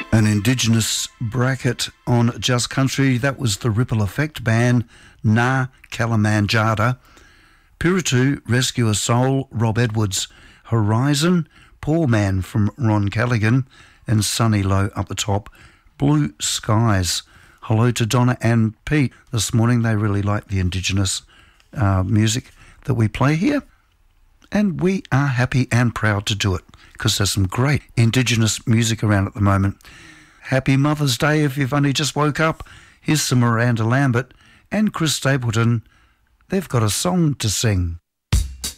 An Indigenous bracket on Just Country. That was the Ripple Effect band, Na Kalamanjada. Piritu, Rescue a Soul, Rob Edwards. Horizon, Poor Man from Ron Callaghan. And Sunny Low up the top, Blue Skies. Hello to Donna and Pete. This morning they really like the Indigenous music that we play here. And we are happy and proud to do it because there's some great Indigenous music around at the moment. Happy Mother's Day if you've only just woke up. Here's some Miranda Lambert and Chris Stapleton. They've got a song to sing.